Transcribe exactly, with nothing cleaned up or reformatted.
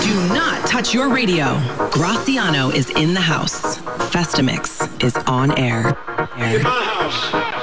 Do not touch your radio. Graciano is in the house. Festimix is on air. air. In my house.